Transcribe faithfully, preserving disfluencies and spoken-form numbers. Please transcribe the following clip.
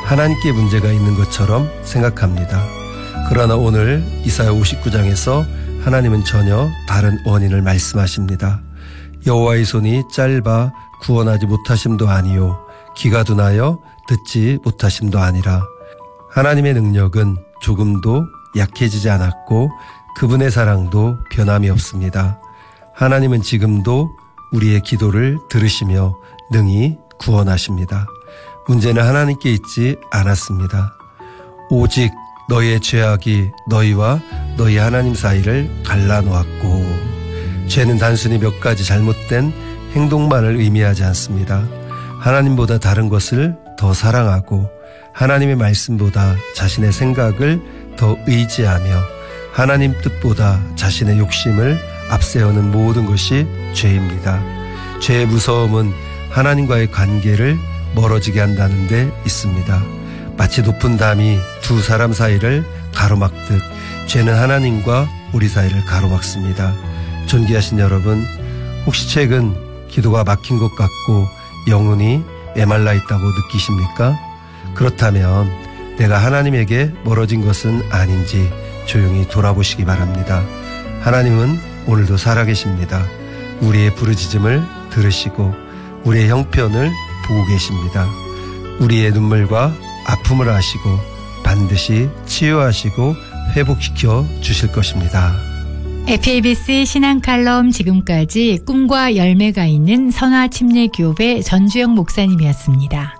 하나님께 문제가 있는 것처럼 생각합니다. 그러나 오늘 이사야 오십구 장에서 하나님은 전혀 다른 원인을 말씀하십니다. 여호와의 손이 짧아 구원하지 못하심도 아니요 귀가 둔하여 듣지 못하심도 아니라. 하나님의 능력은 조금도 약해지지 않았고 그분의 사랑도 변함이 없습니다. 하나님은 지금도 우리의 기도를 들으시며 능히 구원하십니다. 문제는 하나님께 있지 않았습니다. 오직 너희의 죄악이 너희와 너희 하나님 사이를 갈라놓았고. 죄는 단순히 몇 가지 잘못된 행동만을 의미하지 않습니다. 하나님보다 다른 것을 더 사랑하고 하나님의 말씀보다 자신의 생각을 더 의지하며 하나님 뜻보다 자신의 욕심을 앞세우는 모든 것이 죄입니다. 죄의 무서움은 하나님과의 관계를 멀어지게 한다는 데 있습니다. 마치 높은 담이 두 사람 사이를 가로막듯 죄는 하나님과 우리 사이를 가로막습니다. 존귀하신 여러분, 혹시 최근 기도가 막힌 것 같고 영혼이 메말라 있다고 느끼십니까? 그렇다면 내가 하나님에게 멀어진 것은 아닌지 조용히 돌아보시기 바랍니다. 하나님은 오늘도 살아계십니다. 우리의 부르짖음을 들으시고 우리의 형편을 보고 계십니다. 우리의 눈물과 아픔을 아시고 반드시 치유하시고 회복시켜 주실 것입니다. 에프에이비씨 신앙칼럼 지금까지 꿈과 열매가 있는 선화침례교회 전주영 목사님이었습니다.